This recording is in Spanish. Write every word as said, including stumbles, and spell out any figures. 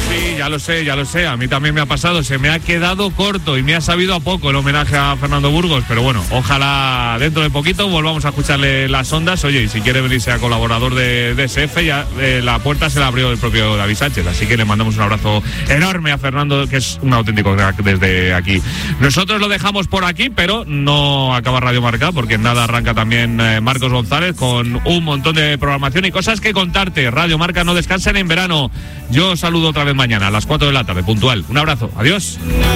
Sí, ya lo sé, ya lo sé. A mí también me ha pasado. Se me ha quedado corto y me ha sabido a poco el homenaje a Fernando Burgos. Pero bueno, ojalá dentro de poquito volvamos a escucharle las ondas. Oye, y si quiere venirse a colaborador de, de S F, ya eh, la puerta se la abrió el propio David Sánchez. Así que le mandamos un abrazo enorme a Fernando, que es un auténtico crack desde aquí. Nosotros lo dejamos por aquí, pero no acaba Radio Marca, porque en nada arranca también eh, Marcos González con un montón de programación y cosas que contarte. Radio Marca no descansen en verano. Yo os saludo otra vez mañana a las cuatro de la tarde, puntual. Un abrazo, adiós.